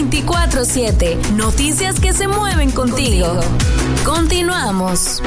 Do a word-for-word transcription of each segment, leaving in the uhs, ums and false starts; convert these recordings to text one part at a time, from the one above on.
veinticuatro siete. Noticias que se mueven contigo. Continuamos.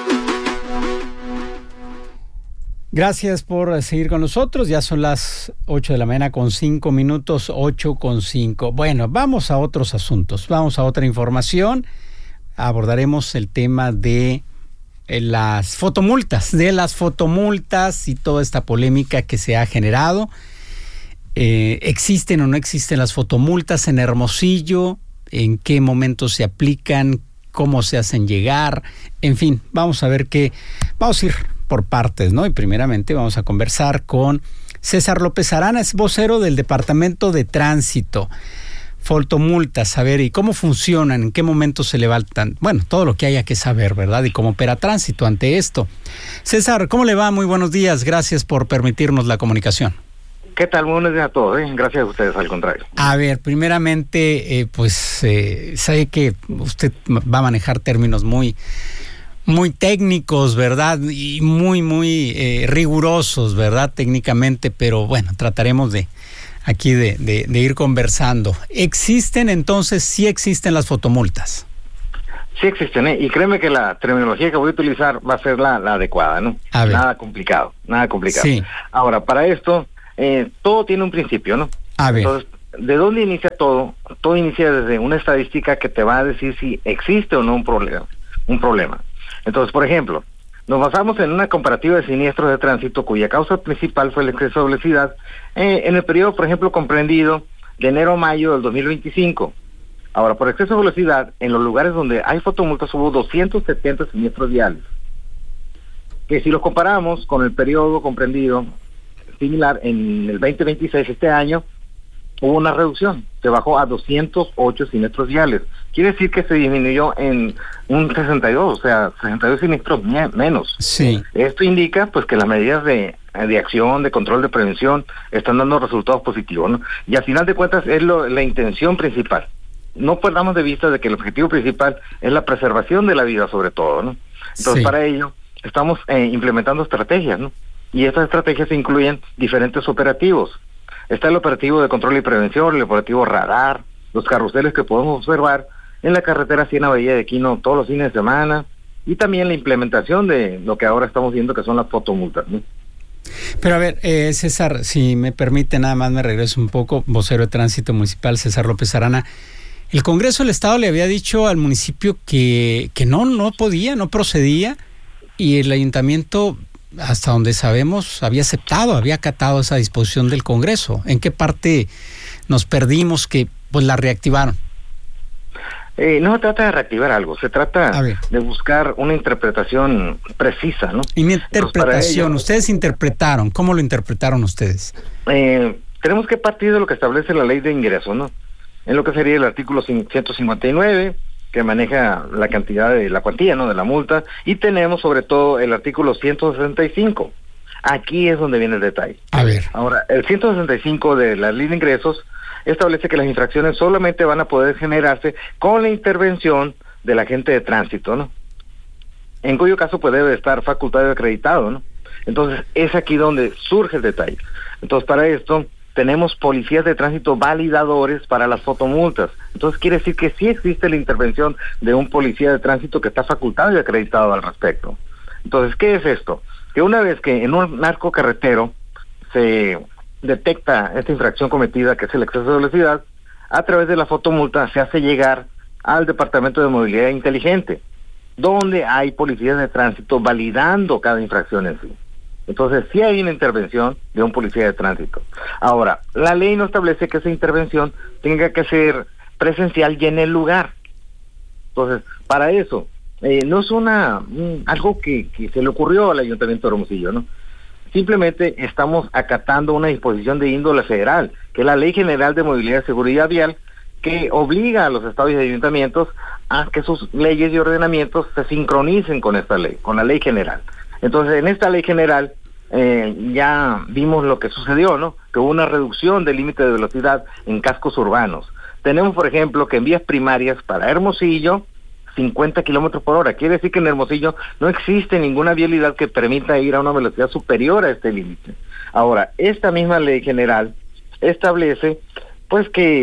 Gracias por seguir con nosotros. Ya son las ocho de la mañana con cinco minutos, ocho con cinco. Bueno, vamos a otros asuntos, vamos a otra información. Abordaremos el tema de las fotomultas, de las fotomultas y toda esta polémica que se ha generado. Eh, ¿Existen o no existen las fotomultas en Hermosillo? ¿En qué momento se aplican? ¿Cómo se hacen llegar? En fin, vamos a ver qué, vamos a ir por partes, ¿no? Y primeramente vamos a conversar con César López Arana, es vocero del Departamento de Tránsito. Fotomultas, a ver, ¿y cómo funcionan? ¿En qué momento se levantan? Bueno, todo lo que haya que saber, ¿verdad? Y cómo opera Tránsito ante esto. César, ¿cómo le va? Muy buenos días, gracias por permitirnos la comunicación. ¿Qué tal? Muy buenos días a todos, ¿eh? Gracias a ustedes, al contrario. A ver, primeramente, eh, pues, eh, sé que usted va a manejar términos muy... muy técnicos, ¿verdad? Y muy, muy eh, rigurosos, ¿verdad? Técnicamente, pero bueno, trataremos de aquí de, de, de ir conversando. ¿Existen entonces, sí existen las fotomultas? Sí existen, ¿eh? Y créeme que la terminología que voy a utilizar va a ser la, la adecuada, ¿no? A ver. Nada complicado, nada complicado. Sí. Ahora, para esto, eh, todo tiene un principio, ¿no? A ver. Entonces, ¿de dónde inicia todo? Todo inicia desde una estadística que te va a decir si existe o no un problema, un problema. Entonces, por ejemplo, nos basamos en una comparativa de siniestros de tránsito cuya causa principal fue el exceso de velocidad eh, en el periodo, por ejemplo, comprendido de enero a mayo del dos mil veinticinco. Ahora, por exceso de velocidad, en los lugares donde hay fotomultas hubo doscientos setenta siniestros viales. Que si los comparamos con el periodo comprendido similar en el veinte veintiséis, este año, hubo una reducción, se bajó a doscientos ocho siniestros viales. Quiere decir que se disminuyó en un sesenta y dos, o sea, sesenta y dos siniestros menos. Sí. Esto indica pues que las medidas de, de acción, de control, de prevención están dando resultados positivos, ¿no? Y al final de cuentas es lo, la intención principal. No perdamos de vista de que el objetivo principal es la preservación de la vida sobre todo, ¿no? Entonces, sí, para ello estamos eh, implementando estrategias, ¿no? Y estas estrategias incluyen diferentes operativos. Está el operativo de control y prevención, el operativo radar, los carruseles que podemos observar en la carretera Siena-Bahía de Quino todos los fines de semana, y también la implementación de lo que ahora estamos viendo que son las fotomultas, ¿no? Pero a ver, eh, César, si me permite, nada más me regreso un poco, vocero de Tránsito Municipal, César López Arana. El Congreso del Estado le había dicho al municipio que, que no, no podía, no procedía, y el ayuntamiento, hasta donde sabemos, había aceptado, había acatado esa disposición del Congreso. ¿En qué parte nos perdimos que pues la reactivaron? Eh, no se trata de reactivar algo, se trata de buscar una interpretación precisa, ¿no? Y mi interpretación, ello, ustedes interpretaron, ¿cómo lo interpretaron ustedes? Eh, tenemos que partir de lo que establece la ley de ingreso, ¿no? En lo que sería el artículo ciento cincuenta y nueve, que maneja la cantidad de la cuantía, ¿no?, de la multa, y tenemos sobre todo el artículo ciento sesenta y cinco. Aquí es donde viene el detalle. A ver. Ahora, el ciento sesenta y cinco de la ley de ingresos establece que las infracciones solamente van a poder generarse con la intervención del agente de tránsito, ¿no? En cuyo caso pues debe estar facultado y acreditado, ¿no? Entonces, es aquí donde surge el detalle. Entonces, para esto tenemos policías de tránsito validadores para las fotomultas. Entonces quiere decir que sí existe la intervención de un policía de tránsito que está facultado y acreditado al respecto. Entonces, ¿qué es esto? Que una vez que en un narco carretero se detecta esta infracción cometida, que es el exceso de velocidad, a través de la fotomulta se hace llegar al Departamento de Movilidad Inteligente, donde hay policías de tránsito validando cada infracción en sí. Entonces, sí hay una intervención de un policía de tránsito. Ahora, la ley no establece que esa intervención tenga que ser presencial y en el lugar. Entonces, para eso, eh, no es una un, algo que, que se le ocurrió al Ayuntamiento de Hermosillo, ¿no? Simplemente estamos acatando una disposición de índole federal, que es la Ley General de Movilidad y Seguridad Vial, que obliga a los estados y ayuntamientos a que sus leyes y ordenamientos se sincronicen con esta ley, con la Ley General. Entonces, en esta Ley General eh, ya vimos lo que sucedió, ¿no? Que hubo una reducción del límite de velocidad en cascos urbanos. Tenemos, por ejemplo, que en vías primarias para Hermosillo, cincuenta kilómetros por hora. Quiere decir que en Hermosillo no existe ninguna vialidad que permita ir a una velocidad superior a este límite. Ahora, esta misma Ley General establece, pues, que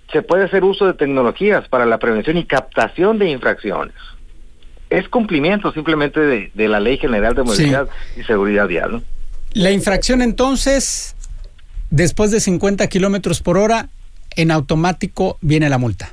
se puede hacer uso de tecnologías para la prevención y captación de infracciones. Es cumplimiento simplemente de, de la Ley General de Movilidad sí. y Seguridad Vial, ¿no? La infracción entonces, después de cincuenta kilómetros por hora, en automático viene la multa.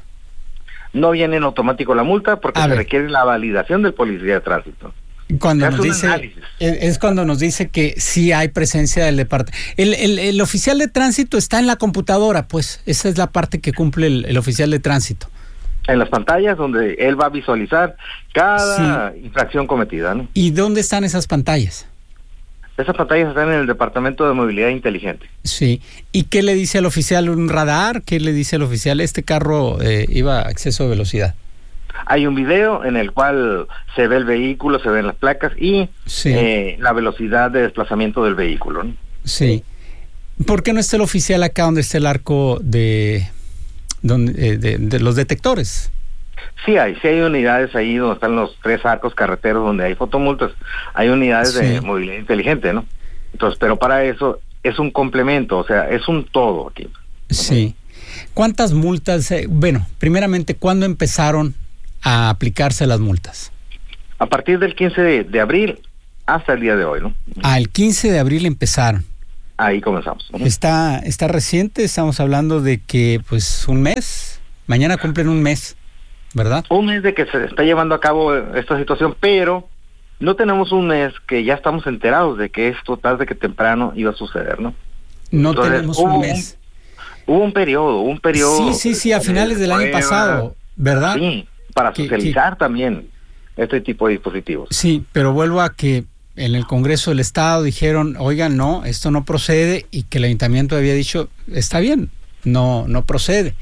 No viene en automático la multa porque se requiere la validación del policía de tránsito. Cuando nos dice, es cuando nos dice que sí hay presencia del departamento. El, el, el oficial de tránsito está en la computadora, pues esa es la parte que cumple el, el oficial de tránsito. En las pantallas donde él va a visualizar cada sí. infracción cometida, ¿no? ¿Y dónde están esas pantallas? Esas pantallas están en el Departamento de Movilidad Inteligente. Sí. ¿Y qué le dice al oficial? ¿Un radar? ¿Qué le dice al oficial? Este carro eh, iba a exceso de velocidad. Hay un video en el cual se ve el vehículo, se ven las placas y sí. eh, la velocidad de desplazamiento del vehículo, ¿no? Sí. ¿Por qué no está el oficial acá donde está el arco de, donde, eh, de, de los detectores? Sí hay, sí hay unidades ahí donde están los tres arcos carreteros donde hay fotomultas. Hay unidades sí. de movilidad inteligente, ¿no? Entonces, pero para eso es un complemento, o sea, es un todo aquí. Sí. ¿Cuántas multas? Eh, bueno, primeramente, ¿cuándo empezaron a aplicarse las multas? A partir del quince de, de abril hasta el día de hoy, ¿no? Ah, el quince de abril empezaron. Ahí comenzamos. ¿no? Está, está reciente, estamos hablando de que, pues, un mes, mañana cumplen un mes, ¿verdad? Un mes de que se está llevando a cabo esta situación, pero no tenemos un mes que ya estamos enterados de que esto tarde que temprano iba a suceder, ¿no? No Entonces, tenemos un mes. Un, hubo un periodo, un periodo. Sí, sí, sí, a finales del año pasado, ¿verdad? Sí. Para que, socializar que, también este tipo de dispositivos. Sí, pero vuelvo a que en el Congreso del Estado dijeron, oigan, no, esto no procede, y que el ayuntamiento había dicho, está bien, no, no procede.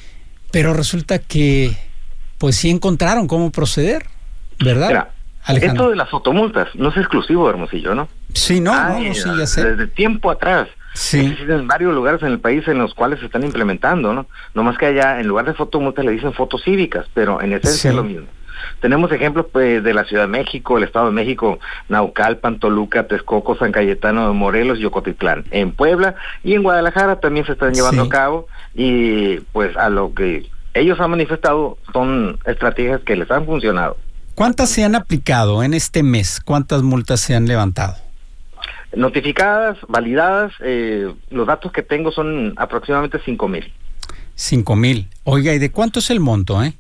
Pero resulta que, pues sí encontraron cómo proceder, ¿verdad? Mira, Alejandro, esto de las fotomultas no es exclusivo de Hermosillo, ¿no? Sí, no, Ay, no, sí, ya sé. Desde tiempo atrás. Sí. Existen varios lugares en el país en los cuales se están implementando, ¿no? No más que allá, en lugar de fotomultas le dicen fotos cívicas, pero en esencia sí. es lo mismo. Tenemos ejemplos pues de la Ciudad de México, el Estado de México, Naucalpan, Toluca, Texcoco, San Cayetano de Morelos y Ocotitlán. En Puebla y en Guadalajara también se están llevando sí. a cabo, y pues a lo que ellos han manifestado son estrategias que les han funcionado. ¿Cuántas se han aplicado en este mes? ¿Cuántas multas se han levantado? Notificadas, validadas, eh, los datos que tengo son aproximadamente cinco mil. Cinco mil. Oiga, ¿y de cuánto es el monto, eh?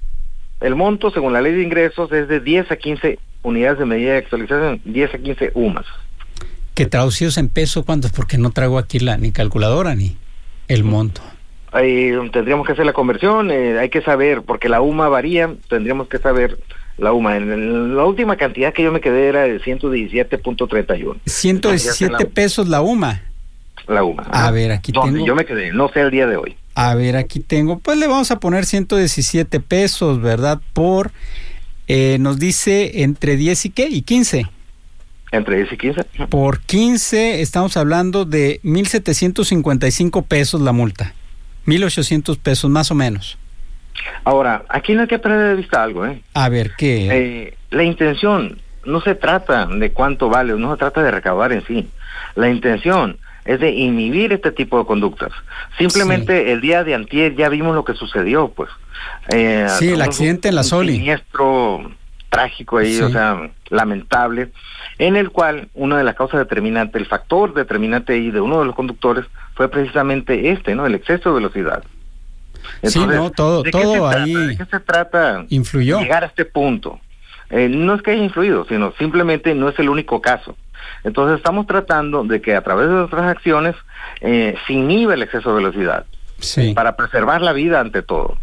El monto, según la ley de ingresos, es de diez a quince unidades de medida de actualización, diez a quince U M A S. ¿Que traducidos en peso cuántos? Porque no traigo aquí la ni calculadora ni el monto. Eh, tendríamos que hacer la conversión, eh, hay que saber, porque la U M A varía, tendríamos que saber la U M A. En, en la última cantidad que yo me quedé era de ciento diecisiete punto treinta y uno. ciento diecisiete pesos la U M A. La U M A. A ver, aquí ¿Dónde? tengo. Yo me quedé, no sé el día de hoy. A ver, aquí tengo, pues le vamos a poner ciento diecisiete pesos, ¿verdad? Por, eh, nos dice entre diez y qué, y quince. Entre diez y quince. Por quince estamos hablando de mil setecientos cincuenta y cinco pesos la multa. mil ochocientos pesos más o menos. Ahora, aquí no hay que perder de vista algo, ¿eh? A ver, ¿qué? Eh, la intención no se trata de cuánto vale, no se trata de recaudar en sí. La intención es de inhibir este tipo de conductas. Simplemente sí. El día de antier ya vimos lo que sucedió, pues. Eh, sí, el accidente en la Soli. Un siniestro trágico ahí, sí. O sea, lamentable, en el cual una de las causas determinantes, el factor determinante ahí de uno de los conductores fue precisamente este, ¿no? El exceso de velocidad. Entonces, sí, no, todo, todo ahí trata? ¿De qué se trata? Influyó. Llegar a este punto. Eh, no es que haya influido, sino simplemente no es el único caso. Entonces estamos tratando de que a través de nuestras acciones eh, se inhibe el exceso de velocidad, sí. Para preservar la vida ante todo.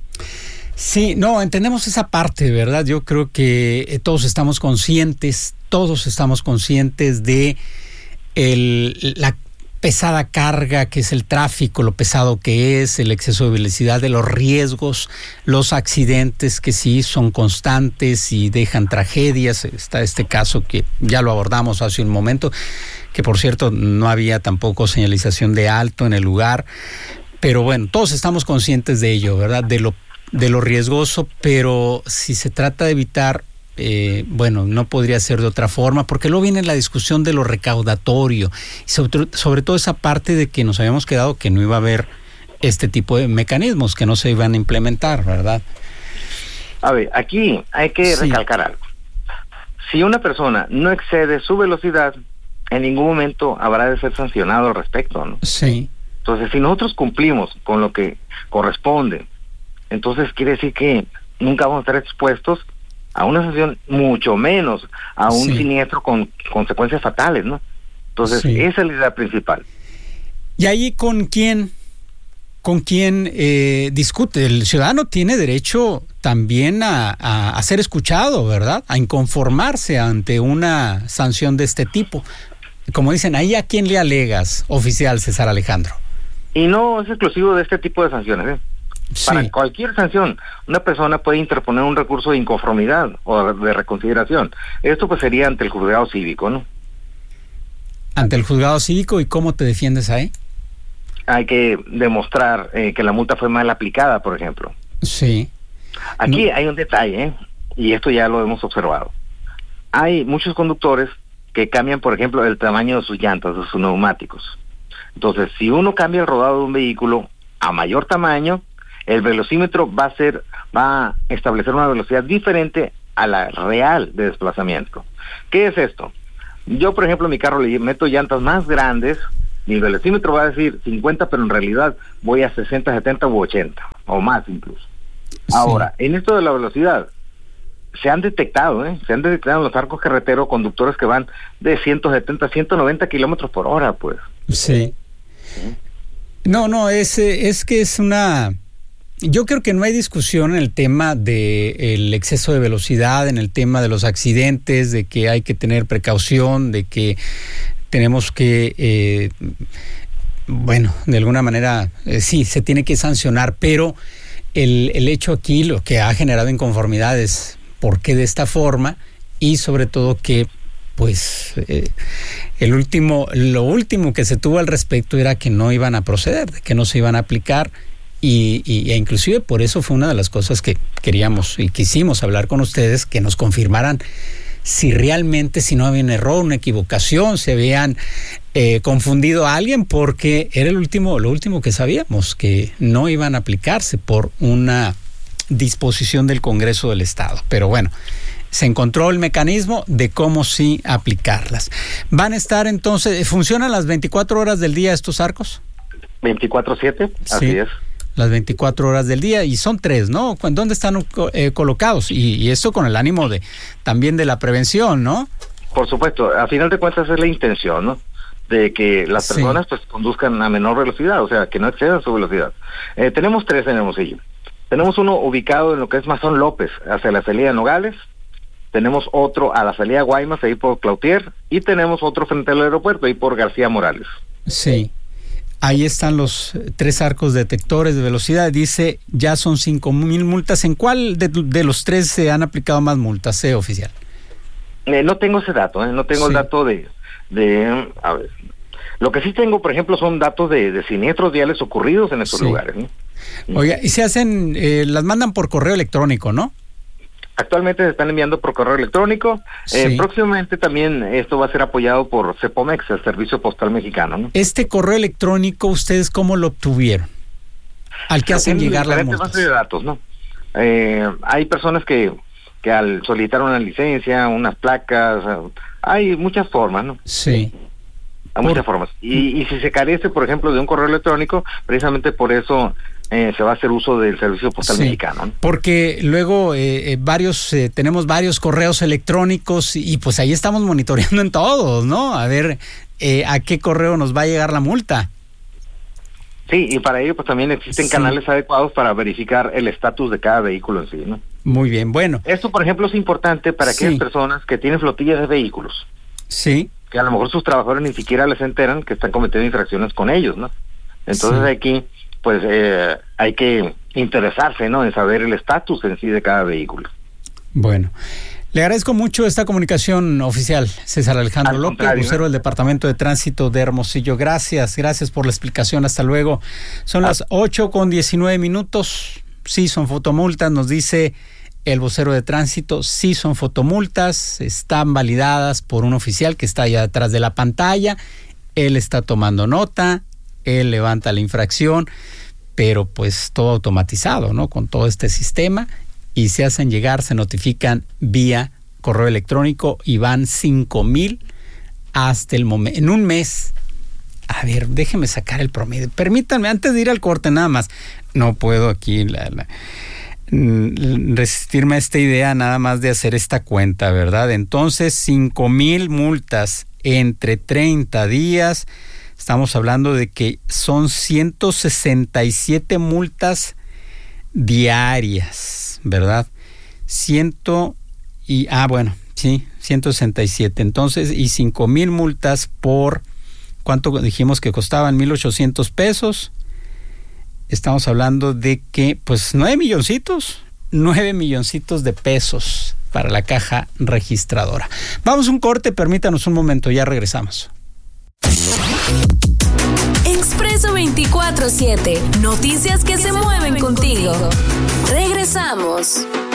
Sí, no, entendemos esa parte, ¿verdad? Yo creo que eh, todos estamos conscientes, todos estamos conscientes de el, la pesada carga que es el tráfico, lo pesado que es, el exceso de velocidad, de los riesgos, los accidentes que sí son constantes y dejan tragedias. Está este caso que ya lo abordamos hace un momento, que por cierto no había tampoco señalización de alto en el lugar, pero bueno, todos estamos conscientes de ello, ¿verdad? De lo, de lo riesgoso, pero si se trata de evitar, Eh, bueno, no podría ser de otra forma, porque luego viene la discusión de lo recaudatorio, y sobre, sobre todo esa parte de que nos habíamos quedado que no iba a haber este tipo de mecanismos que no se iban a implementar, ¿verdad? A ver, aquí hay que sí. recalcar algo. Si una persona no excede su velocidad, en ningún momento habrá de ser sancionado al respecto, ¿no? Sí. Entonces, si nosotros cumplimos con lo que corresponde, entonces quiere decir que nunca vamos a estar expuestos a una sanción, mucho menos a un sí. siniestro con consecuencias fatales, ¿no? Entonces, sí. esa es la idea principal. ¿Y ahí con quién, con quién eh, discute? El ciudadano tiene derecho también a, a, a ser escuchado, ¿verdad? A inconformarse ante una sanción de este tipo. Como dicen, ¿ahí a quién le alegas, oficial César Alejandro? Y no es exclusivo de este tipo de sanciones, ¿eh? Sí. Para cualquier sanción, una persona puede interponer un recurso de inconformidad o de reconsideración. Esto pues sería ante el juzgado cívico, ¿no? Ante el juzgado cívico, ¿y cómo te defiendes ahí? Hay que demostrar eh, que la multa fue mal aplicada, por ejemplo. Sí. Aquí no. hay un detalle, ¿eh? Y esto ya lo hemos observado. Hay muchos conductores que cambian, por ejemplo, el tamaño de sus llantas, de sus neumáticos. Entonces, si uno cambia el rodado de un vehículo a mayor tamaño, el velocímetro va a ser, va a establecer una velocidad diferente a la real de desplazamiento. ¿Qué es esto? Yo, por ejemplo, en mi carro le meto llantas más grandes, mi velocímetro va a decir cincuenta, pero en realidad voy a sesenta, setenta u ochenta, o más incluso. Sí. Ahora, en esto de la velocidad, se han detectado, ¿eh? Se han detectado en los arcos carreteros conductores que van de ciento setenta, ciento noventa kilómetros por hora, pues. Sí. ¿Sí? No, no, es, es que es una... Yo creo que no hay discusión en el tema del exceso de velocidad, en el tema de los accidentes, de que hay que tener precaución, de que tenemos que, eh, bueno, de alguna manera, eh, sí, se tiene que sancionar, pero el, el hecho aquí, lo que ha generado inconformidad es por qué de esta forma y sobre todo que, pues, eh, el último, lo último que se tuvo al respecto era que no iban a proceder, de que no se iban a aplicar. Y, y, e inclusive por eso fue una de las cosas que queríamos y quisimos hablar con ustedes, que nos confirmaran si realmente, si no había un error, una equivocación, se habían eh, confundido a alguien, porque era el último, lo último que sabíamos, que no iban a aplicarse por una disposición del Congreso del Estado. Pero bueno, se encontró el mecanismo de cómo sí aplicarlas. ¿Van a estar entonces, funcionan las veinticuatro horas del día estos arcos? veinticuatro siete, así sí. es. Las veinticuatro horas del día, y son tres, ¿no? ¿Dónde están eh, colocados? Y, y esto con el ánimo de también de la prevención, ¿no? Por supuesto, a final de cuentas es la intención, ¿no? De que las personas sí. pues conduzcan a menor velocidad, o sea, que no excedan su velocidad. Eh, tenemos tres en Hermosillo. Tenemos uno ubicado en lo que es Mazón López, hacia la salida de Nogales. Tenemos otro a la salida de Guaymas, ahí por Cloutier. Y tenemos otro frente al aeropuerto, ahí por García Morales. Sí. Ahí están los tres arcos detectores de velocidad. Dice, ya son cinco mil multas. ¿En cuál de, de los tres se han aplicado más multas, eh, oficial? Eh, no tengo ese dato, eh, no tengo sí. el dato de, de... A ver, lo que sí tengo, por ejemplo, son datos de, de siniestros viales ocurridos en esos sí. lugares, ¿no? Oiga, y se hacen, eh, las mandan por correo electrónico, ¿no? Actualmente se están enviando por correo electrónico. Sí. Eh, próximamente también esto va a ser apoyado por Cepomex, el Servicio Postal Mexicano, ¿no? Este correo electrónico, ¿ustedes cómo lo obtuvieron? Al que hacen llegar las multas. Bases de datos, ¿no? Eh, hay personas que, que al solicitar una licencia, unas placas, hay muchas formas, ¿no? Sí. Hay por... muchas formas. Y, y si se carece, por ejemplo, de un correo electrónico, precisamente por eso... Eh, se va a hacer uso del Servicio Postal sí, Mexicano, ¿no? Porque luego eh, eh, varios eh, tenemos varios correos electrónicos y, y pues ahí estamos monitoreando en todos, ¿no? A ver eh, a qué correo nos va a llegar la multa. Sí, y para ello pues también existen sí. canales adecuados para verificar el estatus de cada vehículo en sí, ¿no? Muy bien, bueno. Esto, por ejemplo, es importante para sí. aquellas personas que tienen flotillas de vehículos. Sí. Que a lo mejor sus trabajadores ni siquiera les enteran que están cometiendo infracciones con ellos, ¿no? Entonces sí. aquí... pues eh, hay que interesarse, ¿no?, en saber el estatus en sí de cada vehículo. Bueno, le agradezco mucho esta comunicación, oficial César Alejandro López, vocero del Departamento de Tránsito de Hermosillo. Gracias, gracias por la explicación. Hasta luego. Son ah. las ocho con diecinueve minutos. Sí, son fotomultas, nos dice el vocero de Tránsito. Sí, son fotomultas, están validadas por un oficial que está allá detrás de la pantalla. Él está tomando nota. Él levanta la infracción, pero pues todo automatizado, ¿no? Con todo este sistema, y se hacen llegar, se notifican vía correo electrónico y van cinco mil hasta el momento, en un mes. A ver, déjeme sacar el promedio. Permítanme, antes de ir al corte nada más. No puedo aquí la, la, resistirme a esta idea nada más de hacer esta cuenta, ¿verdad? Entonces, cinco mil multas entre treinta días. Estamos hablando de que son ciento sesenta y siete multas diarias, ¿verdad? Ciento y, ah, bueno, sí, ciento sesenta y siete. Entonces, y cinco mil multas por, ¿cuánto dijimos que costaban? mil ochocientos pesos. Estamos hablando de que, pues, nueve milloncitos, nueve milloncitos de pesos para la caja registradora. Vamos a un corte, permítanos un momento, ya regresamos. Expreso veinticuatro siete. Noticias que se mueven contigo. Regresamos.